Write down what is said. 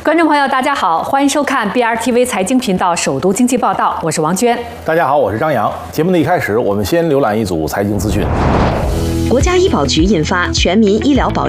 观众朋友，大家好，欢迎收看 BRTV 财经频道首读经济报道，我是王娟。 大家好，我是张扬。节目的一开始，我们先浏览一组财经资讯。 国家医保局印发《全民医疗保